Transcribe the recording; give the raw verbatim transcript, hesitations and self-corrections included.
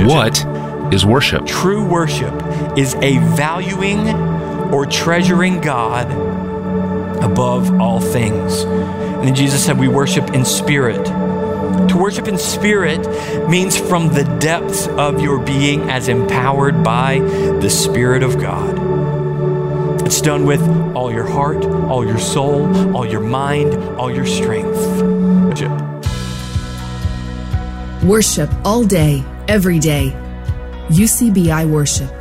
What is worship? True worship is a valuing or treasuring God above all things. And then Jesus said we worship in spirit. To worship in spirit means from the depths of your being as empowered by the Spirit of God. It's done with all your heart, all your soul, all your mind, all your strength. Worship. Worship all day, every day. U C B I Worship.